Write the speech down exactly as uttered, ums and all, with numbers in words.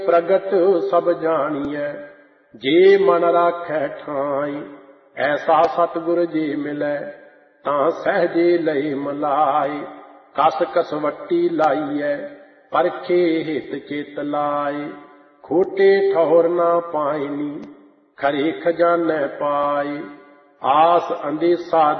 प्रगट सब जानिए, जे मन राखै ठाई। ऐसा सतगुर जे मिलै, तां सहजे लई मलाई। कस कसवट्टी लाइए, परखे हित चित लाए। खोटे ठौर ना पाइनी, खरे खजाने पाए। आस अंदेसा